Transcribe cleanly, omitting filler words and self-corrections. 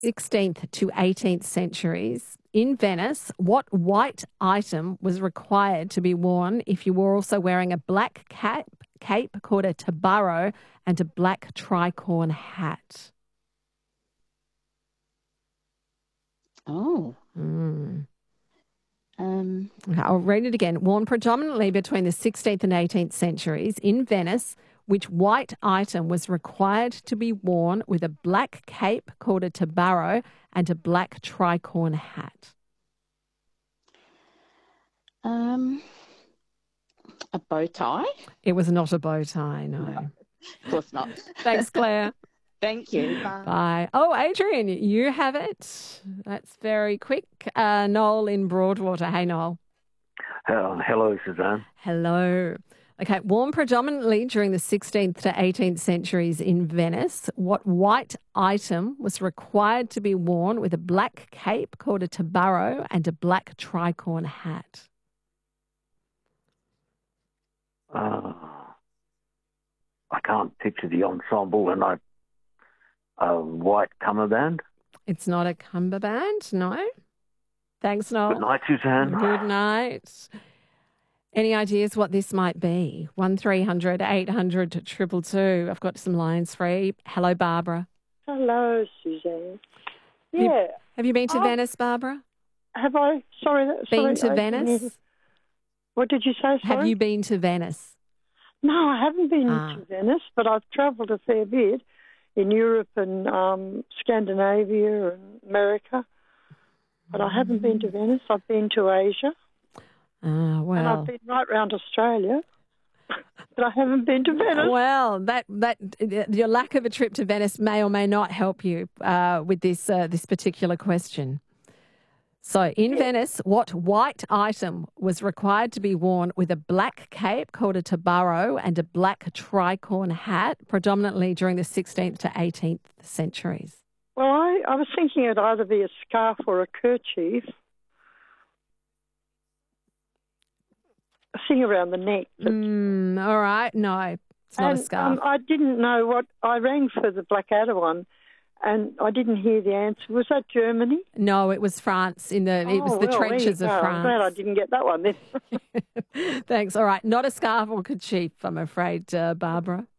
16th to 18th centuries, in Venice, what white item was required to be worn if you were also wearing a black cape called a tabarro and a black tricorn hat? Oh. Mm. Um, Okay, I'll read it again. Worn predominantly between the 16th and 18th centuries, in Venice, which white item was required to be worn with a black cape called a tabarro and a black tricorn hat? um, a bow tie? It was not a bow tie, no. Of course not. Thanks, Claire. Thank you. Bye. Bye. Oh, Adrian, you have it. That's very quick. Noel in Broadwater. Hey, Noel. Hello, Suzanne. Hello. Okay, worn predominantly during the 16th to 18th centuries in Venice, what white item was required to be worn with a black cape called a tabarro and a black tricorn hat? I can't picture the ensemble and a white cummerbund. It's not a cummerbund, no. Thanks, Noel. Good night, Suzanne. Good night. Any ideas what this might be? 1300 800 222. I've got some lines free. Hello, Barbara. Hello, Suzanne. Yeah. Have you been to Venice, Barbara? Have I? Been to I didn't hear- Venice? What did you say? Sorry? Have you been to Venice? No, I haven't been to Venice, but I've travelled a fair bit in Europe and Scandinavia and America. But I haven't been to Venice. I've been to Asia. Well. And I've been right round Australia. But I haven't been to Venice. Well, that your lack of a trip to Venice may or may not help you with this particular question. So, in Venice, what white item was required to be worn with a black cape called a tabarro and a black tricorn hat, predominantly during the 16th to 18th centuries? Well, I was thinking it'd either be a scarf or a kerchief. A thing around the neck. All right. No, it's not a scarf. I didn't know what... I rang for the Blackadder one and I didn't hear the answer. Was that Germany? No, it was France. It was the trenches of France. I'm glad I didn't get that one then. Thanks. All right. Not a scarf or kerchief, I'm afraid, Barbara.